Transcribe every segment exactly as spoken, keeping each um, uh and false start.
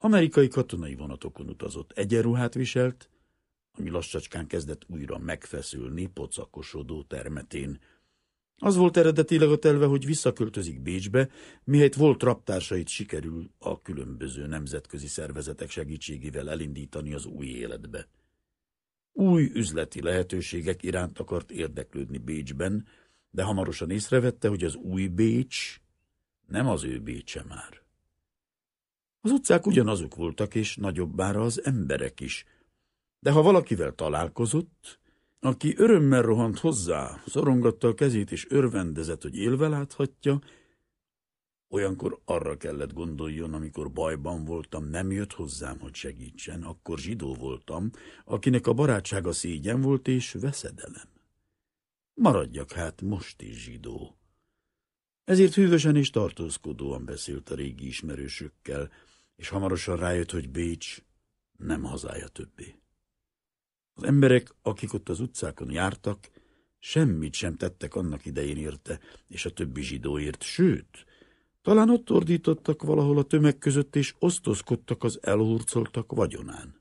Amerikai katonai vonatokon utazott, egyenruhát viselt, ami lassacskán kezdett újra megfeszülni pocakosodó termetén. Az volt eredetileg a terve, hogy visszaköltözik Bécsbe, mihelyt volt raptársait sikerül a különböző nemzetközi szervezetek segítségével elindítani az új életbe. Új üzleti lehetőségek iránt akart érdeklődni Bécsben, de hamarosan észrevette, hogy az új Bécs nem az ő Bécse már. Az utcák ugyanazok voltak, és nagyobbára az emberek is, de ha valakivel találkozott, aki örömmel rohant hozzá, szorongatta a kezét és örvendezett, hogy élve láthatja, olyankor arra kellett gondoljon, amikor bajban voltam, nem jött hozzám, hogy segítsen, akkor zsidó voltam, akinek a barátsága szégyen volt és veszedelem. Maradjak hát most is zsidó. Ezért hűvösen és tartózkodóan beszélt a régi ismerősökkel, és hamarosan rájött, hogy Bécs nem hazája többé. Az emberek, akik ott az utcákon jártak, semmit sem tettek annak idején érte, és a többi zsidóért, sőt, talán ott ordítottak valahol a tömeg között, és osztozkodtak az elhurcoltak vagyonán.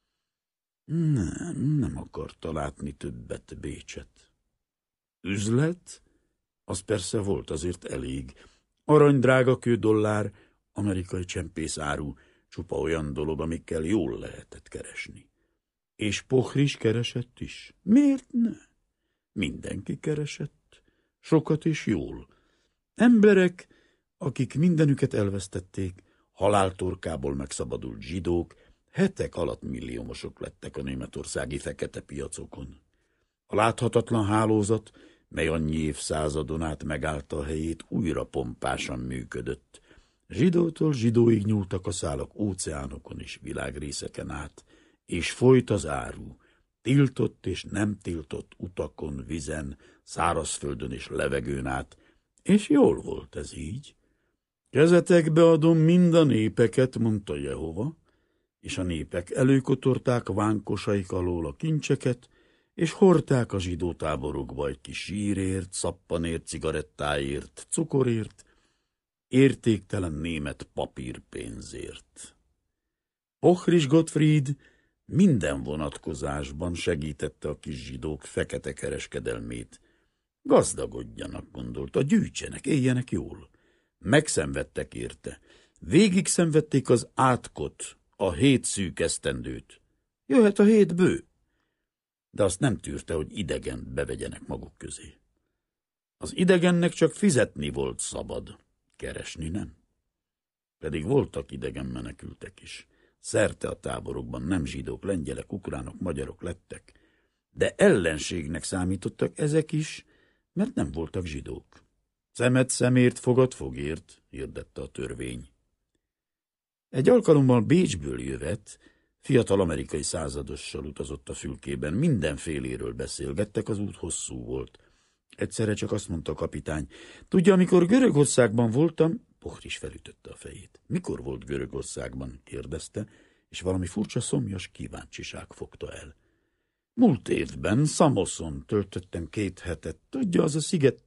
Nem, nem akarta látni többet Bécset. Üzlet? Az persze volt azért elég. Arany, drága kődollár, amerikai csempészáru, csupa olyan dolog, amikkel jól lehetett keresni. És Pochris keresett is. Miért ne? Mindenki keresett. Sokat és jól. Emberek, akik mindenüket elvesztették, haláltorkából megszabadult zsidók, hetek alatt milliómosok lettek a németországi fekete piacokon. A láthatatlan hálózat, mely annyi évszázadon át megállta a helyét, újra pompásan működött. Zsidótól zsidóig nyúltak a szálak óceánokon és világrészeken át, és folyt az áru, tiltott és nem tiltott utakon, vizen, szárazföldön és levegőn át, és jól volt ez így. Kezetekbe adom mind a népeket, mondta Jehova, és a népek előkotorták vánkosaik alól a kincseket, és hordták a zsidó táborokba egy kis zsírért, szappanért, cigarettáért, cukorért, értéktelen német papírpénzért. Pochris Gottfried minden vonatkozásban segítette a kis zsidók fekete kereskedelmét. Gazdagodjanak, gondolta, gyűjtsenek, éljenek jól. Megszenvedtek érte. Végig szenvedték az átkot, a hét szűk esztendőt. Jöhet a hét bő. De azt nem tűrte, hogy idegen bevegyenek maguk közé. Az idegennek csak fizetni volt szabad, keresni nem. Pedig voltak idegen menekültek is. Szerte a táborokban nem zsidók, lengyelek, ukránok, magyarok lettek, de ellenségnek számítottak ezek is, mert nem voltak zsidók. Szemet szemért, fogad fogért, hirdette a törvény. Egy alkalommal Bécsből jövet, fiatal amerikai századossal utazott a fülkében, mindenféléről beszélgettek, az út hosszú volt. Egyszerre csak azt mondta a kapitány, tudja, amikor Görögországban voltam, Pochris felütötte a fejét. Mikor volt Görögországban? Kérdezte, és valami furcsa szomjas kíváncsiság fogta el. Múlt évben Szamoszon töltöttem két hetet. Tudja, az a sziget...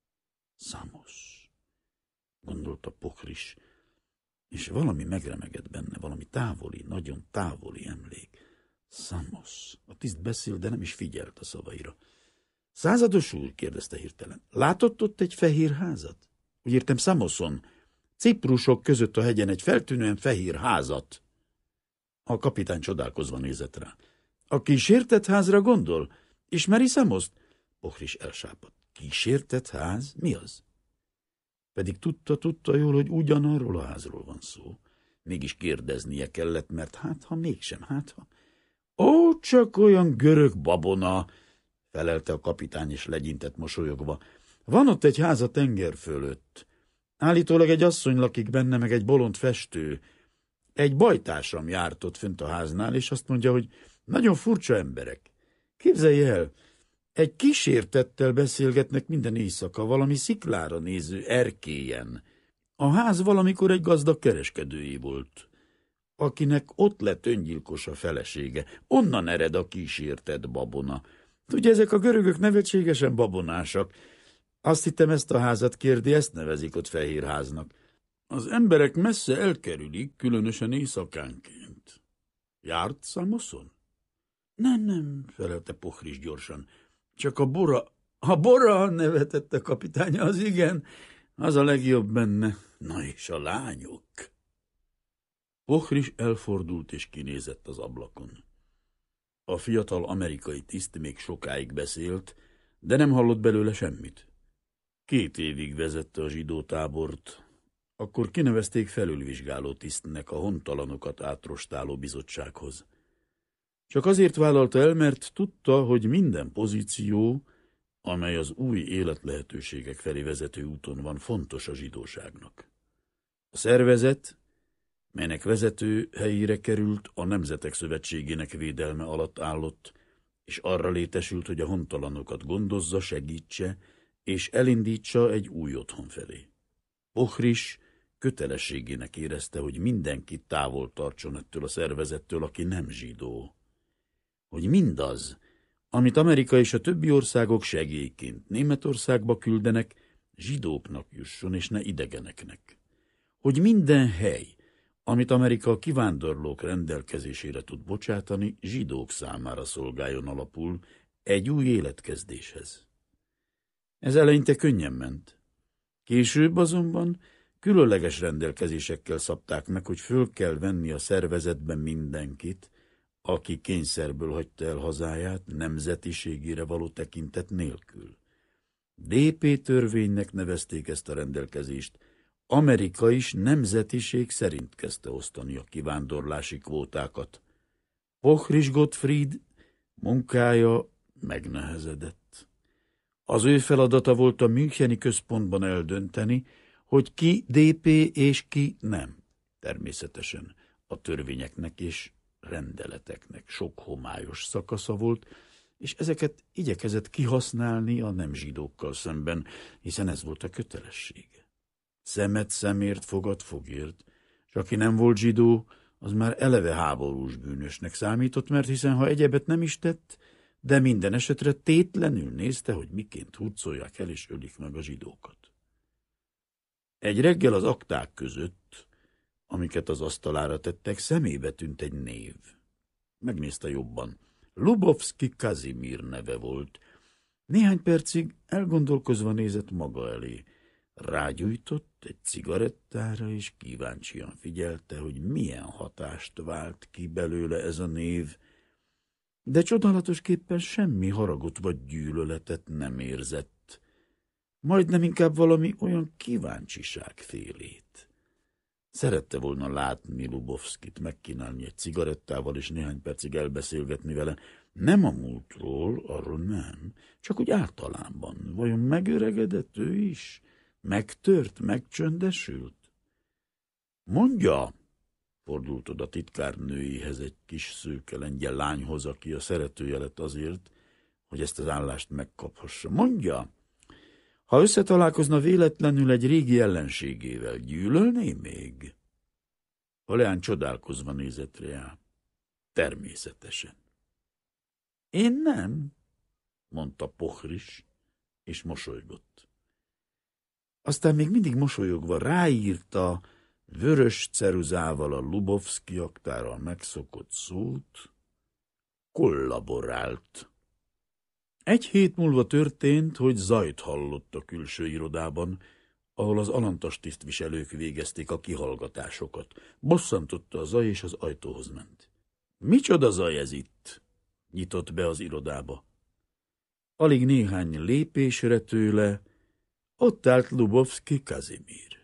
Szamos, gondolta Pochris, és valami megremegett benne, valami távoli, nagyon távoli emlék. Szamos. A tiszt beszél, de nem is figyelt a szavaira. Százados úr, kérdezte hirtelen, látott ott egy fehér házat? Úgy értem, Szamoszon, ciprusok között a hegyen egy feltűnően fehér házat. A kapitány csodálkozva nézett rá. A kísértett házra gondol? Ismeri Szamoszt? Pochris elsápadt. Kísértett ház? Mi az? Pedig tudta, tudta jól, hogy ugyanarról a házról van szó. Mégis kérdeznie kellett, mert hát ha mégsem, hát ha... Ó, csak olyan görög babona, felelte a kapitány, és legyintett mosolyogva. Van ott egy ház a tenger fölött. Állítólag egy asszony lakik benne, meg egy bolond festő. Egy bajtársam járt ott fönt a háznál, és azt mondja, hogy nagyon furcsa emberek. Képzelj el, egy kísértettel beszélgetnek minden éjszaka, valami sziklára néző erkélyen. A ház valamikor egy gazdag kereskedői volt, akinek ott lett öngyilkos a felesége. Onnan ered a kísértett babona. Ugye ezek a görögök nevetségesen babonásak. Azt hittem, ezt a házat kérdi, ezt nevezik ott fehér háznak. Az emberek messze elkerülik, különösen éjszakánként. Járt Samoson? Nem, nem, felelte Pochris gyorsan. Csak a bora... A bora, nevetett a kapitány, az igen, az a legjobb benne. Na és a lányok? Pochris elfordult és kinézett az ablakon. A fiatal amerikai tiszt még sokáig beszélt, de nem hallott belőle semmit. Két évig vezette a zsidó tábort, akkor kinevezték felülvizsgáló tisztnek a hontalanokat átrostáló bizottsághoz. Csak azért vállalta el, mert tudta, hogy minden pozíció, amely az új életlehetőségek felé vezető úton van, fontos a zsidóságnak. A szervezet, melynek vezető helyére került, a Nemzetek Szövetségének védelme alatt állott, és arra létesült, hogy a hontalanokat gondozza, segítse, és elindítsa egy új otthon felé. Pochris kötelességének érezte, hogy mindenkit távol tartson ettől a szervezettől, aki nem zsidó. Hogy mindaz, amit Amerika és a többi országok segélyként Németországba küldenek, zsidóknak jusson, és ne idegeneknek. Hogy minden hely, amit Amerika a kivándorlók rendelkezésére tud bocsátani, zsidók számára szolgáljon alapul egy új életkezdéshez. Ez eleinte könnyen ment. Később azonban különleges rendelkezésekkel szabták meg, hogy föl kell venni a szervezetben mindenkit, aki kényszerből hagyta el hazáját nemzetiségére való tekintet nélkül. dé pé törvénynek nevezték ezt a rendelkezést. Amerika is nemzetiség szerint kezdte osztani a kivándorlási kvótákat. Pochris Gottfried munkája megnehezedett. Az ő feladata volt a müncheni központban eldönteni, hogy ki dé pé és ki nem. Természetesen a törvényeknek és rendeleteknek sok homályos szakasza volt, és ezeket igyekezett kihasználni a nem zsidókkal szemben, hiszen ez volt a kötelessége. Szemet szemért, fogad fogért, és aki nem volt zsidó, az már eleve háborús bűnösnek számított, mert hiszen ha egyebet nem is tett, de minden esetre tétlenül nézte, hogy miként hurcolják el és ölik meg a zsidókat. Egy reggel az akták között, amiket az asztalára tettek, szemébe tűnt egy név. Megnézte jobban. Lubovszki Kazimír neve volt. Néhány percig elgondolkozva nézett maga elé. Rágyújtott egy cigarettára, és kíváncsian figyelte, hogy milyen hatást vált ki belőle ez a név, de csodálatosképpen semmi haragot vagy gyűlöletet nem érzett. Majdnem inkább valami olyan kíváncsiság félét. Szerette volna látni Lubovszkit, megkínálni egy cigarettával, és néhány percig elbeszélgetni vele. Nem a múltról, arról nem, csak úgy általában. Vajon megöregedett ő is? Megtört, megcsöndesült? Mondja, fordult oda titkárnőjéhez egy kis szőke lengyel lányhoz, aki a szeretője lett azért, hogy ezt az állást megkaphassa. Mondja, ha összetalálkozna véletlenül egy régi ellenségével, gyűlölné még? A leány csodálkozva nézett rá. Természetesen. Én nem, mondta Pochris, és mosolygott. Aztán még mindig mosolyogva ráírta vörös ceruzával a Lubovszki aktára a megszokott szót, kollaborált. Egy hét múlva történt, hogy zajt hallott a külső irodában, ahol az alantas tisztviselők végezték a kihallgatásokat. Bosszantotta a zaj, és az ajtóhoz ment. Micsoda zaj ez itt? Nyitott be az irodába. Alig néhány lépésre tőle ott állt Lubovszki Kazimír.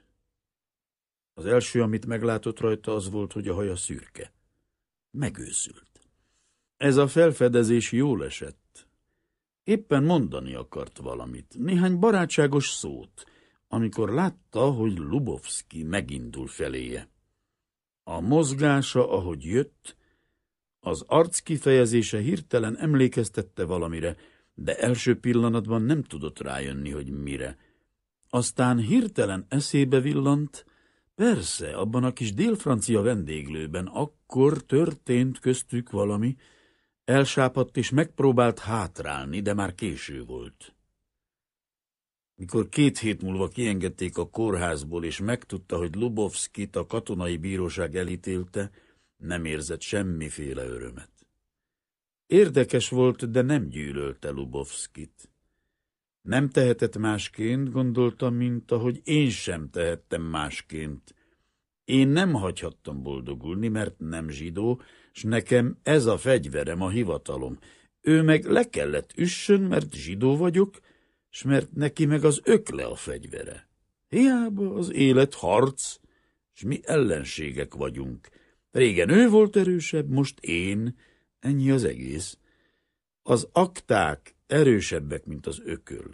Az első, amit meglátott rajta, az volt, hogy a haja szürke. Megőszült. Ez a felfedezés jól esett. Éppen mondani akart valamit, néhány barátságos szót, amikor látta, hogy Lubovszki megindul feléje. A mozgása, ahogy jött, az arc kifejezése hirtelen emlékeztette valamire, de első pillanatban nem tudott rájönni, hogy mire. Aztán hirtelen eszébe villant, persze, abban a kis délfrancia vendéglőben akkor történt köztük valami, elsápadt és megpróbált hátrálni, de már késő volt. Mikor két hét múlva kiengedték a kórházból, és megtudta, hogy Lubovszkit a katonai bíróság elítélte, nem érzett semmiféle örömet. Érdekes volt, de nem gyűlölte Lubovszkit. Nem tehetett másként, gondolta, mint ahogy én sem tehettem másként. Én nem hagyhattam boldogulni, mert nem zsidó, s nekem ez a fegyverem, a hivatalom. Ő meg le kellett üssön, mert zsidó vagyok, s mert neki meg az ökle a fegyvere. Hiába az élet harc, s mi ellenségek vagyunk. Régen ő volt erősebb, most én, ennyi az egész. Az akták erősebbek, mint az ököl.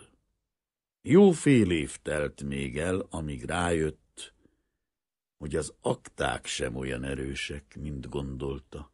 Jó fél év telt még el, amíg rájött, hogy az akták sem olyan erősek, mint gondolta.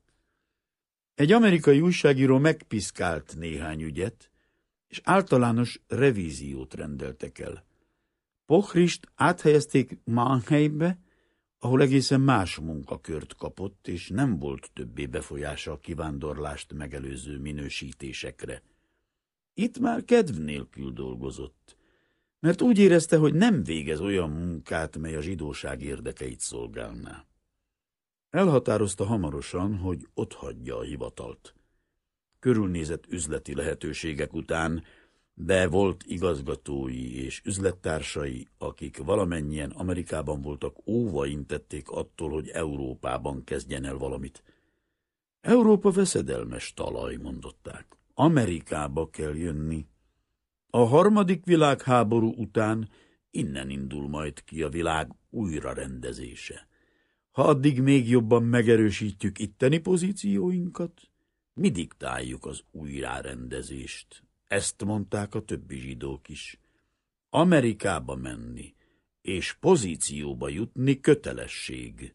Egy amerikai újságíró megpiszkált néhány ügyet, és általános revíziót rendeltek el. Pochrist áthelyezték Mannheimbe, ahol egészen más munkakört kapott, és nem volt többé befolyása a kivándorlást megelőző minősítésekre. Itt már kedv nélkül dolgozott, mert úgy érezte, hogy nem végez olyan munkát, mely a zsidóság érdekeit szolgálná. Elhatározta hamarosan, hogy otthagyja a hivatalt. Körülnézett üzleti lehetőségek után, de volt igazgatói és üzlettársai, akik valamennyien Amerikában voltak, óva intették attól, hogy Európában kezdjen el valamit. Európa veszedelmes talaj, mondották. Amerikába kell jönni. A harmadik világháború után innen indul majd ki a világ újrarendezése. Ha addig még jobban megerősítjük itteni pozícióinkat, mi diktáljuk az újrarendezést. Ezt mondták a többi zsidók is. Amerikába menni és pozícióba jutni kötelesség.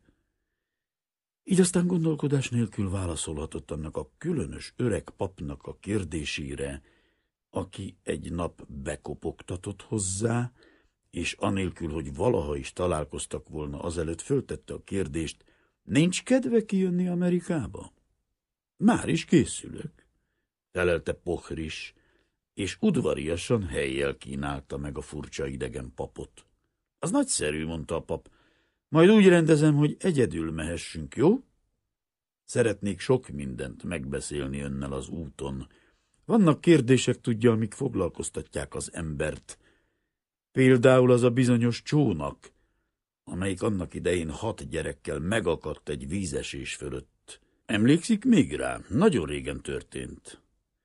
Így aztán gondolkodás nélkül válaszolhatott annak a különös öreg papnak a kérdésére, aki egy nap bekopogtatott hozzá, és anélkül, hogy valaha is találkoztak volna, azelőtt föltette a kérdést, nincs kedve kijönni Amerikába? Már is készülök, felelte Pochris, és udvariasan helyjel kínálta meg a furcsa idegen papot. Az nagyszerű, mondta a pap, majd úgy rendezem, hogy egyedül mehessünk, jó? Szeretnék sok mindent megbeszélni önnel az úton. Vannak kérdések, tudja, amik foglalkoztatják az embert. Például az a bizonyos csónak, amelyik annak idején hat gyerekkel megakadt egy vízesés fölött. Emlékszik még rá? Nagyon régen történt.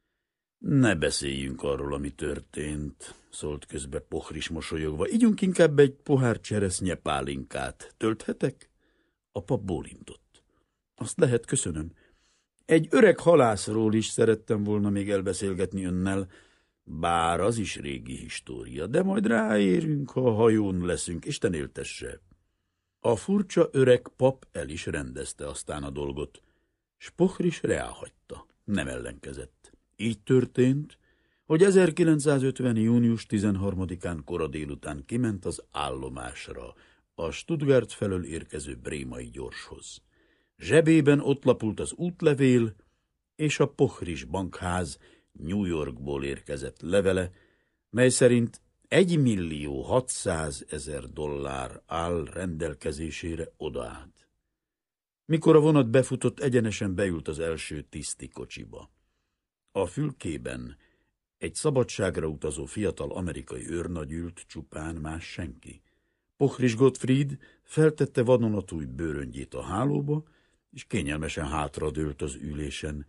Ne beszéljünk arról, ami történt, szólt közbe Pochris mosolyogva. Igyunk inkább egy pohár cseresznye pálinkát. Tölthetek? A pap bólintott. Azt lehet, köszönöm. Egy öreg halászról is szerettem volna még elbeszélgetni önnel, bár az is régi história, de majd ráérünk, ha a hajón leszünk, Isten éltesse. A furcsa öreg pap el is rendezte aztán a dolgot, s Pochris reáhagyta, nem ellenkezett. Így történt, hogy ezerkilencszázötven. június tizenharmadikán kora délután kiment az állomásra, a Stuttgart felől érkező brémai gyorshoz. Zsebében ott lapult az útlevél, és a Pochris bankház New Yorkból érkezett levele, mely szerint egymillió hatszázezer dollár áll rendelkezésére odaállt. Mikor a vonat befutott, egyenesen beült az első tiszti kocsiba. A fülkében egy szabadságra utazó fiatal amerikai őrnagy ült, csupán más senki. Pochris Gottfried feltette vadonatúj bőröngyét a hálóba, és kényelmesen hátradőlt az ülésen.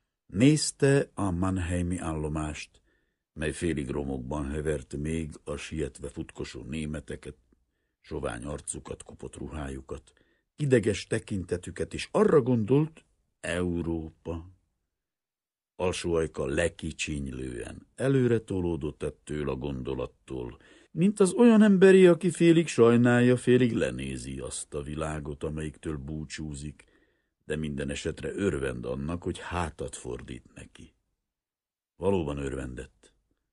Nézte a mannheimi állomást, mely félig romokban hevert, még a sietve futkosó németeket, sovány arcukat, kopott ruhájukat, ideges tekintetüket, és arra gondolt, Európa. Alsó ajka lekicsinylően előre tolódott ettől a gondolattól, mint az olyan emberi, aki félig sajnálja, félig lenézi azt a világot, amelyiktől búcsúzik, de minden esetre örvend annak, hogy hátat fordít neki. Valóban örvendett.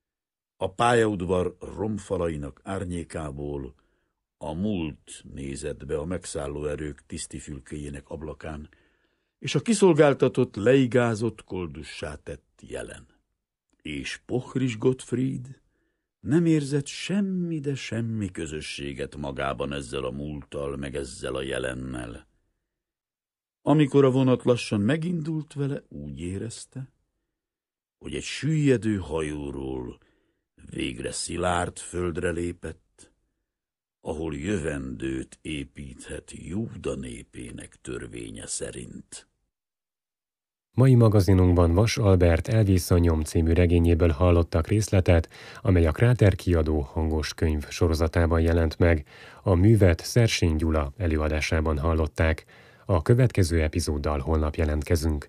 A pályaudvar romfalainak árnyékából a múlt nézett be a megszálló erők tisztifülkéjének ablakán, és a kiszolgáltatott, leigázott koldussá tett jelen. És Pochris Gottfried Nem érzett semmi, de semmi közösséget magában ezzel a múlttal, meg ezzel a jelennel. Amikor a vonat lassan megindult vele, úgy érezte, hogy egy süllyedő hajóról végre szilárd földre lépett, ahol jövendőt építhet Júda népének törvénye szerint. Mai magazinunkban Vas Albert Elvész a nyom című regényéből hallottak részletet, amely a Kráter kiadó hangos könyv sorozatában jelent meg. A művet Szersény Gyula előadásában hallották. A következő epizóddal holnap jelentkezünk.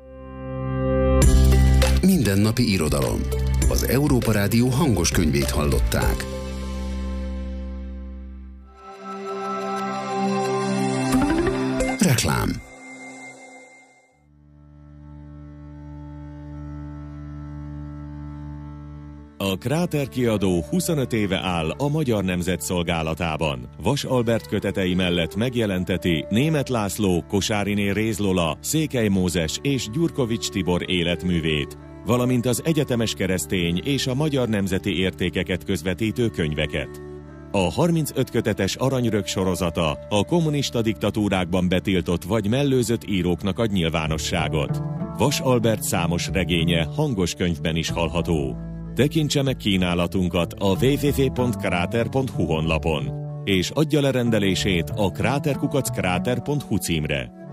Mindennapi irodalom. Az Európa Rádió hangos könyvét hallották. Reklám. A Kráter kiadó huszonöt éve áll a Magyar Nemzet szolgálatában. Vas Albert kötetei mellett megjelenteti Németh László, Kosáriné Réz Lola, Székely Mózes és Gyurkovics Tibor életművét, valamint az egyetemes keresztény és a magyar nemzeti értékeket közvetítő könyveket. A harmincöt kötetes Aranyrög sorozata a kommunista diktatúrákban betiltott vagy mellőzött íróknak ad nyilvánosságot. Vas Albert számos regénye hangos könyvben is hallható. Tekintse meg kínálatunkat a double-u double-u double-u pont kráter pont hu honlapon, és adja le rendelését a kráter kukac kráter pont hu címre.